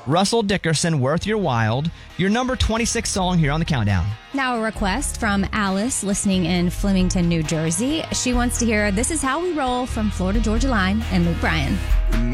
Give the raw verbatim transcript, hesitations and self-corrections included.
Russell Dickerson, Worth Your While, your number twenty-six song here on the countdown. Now a request from Alice listening in Flemington, New Jersey. She wants to hear This Is How We Roll from Florida Georgia Line and Luke Bryan.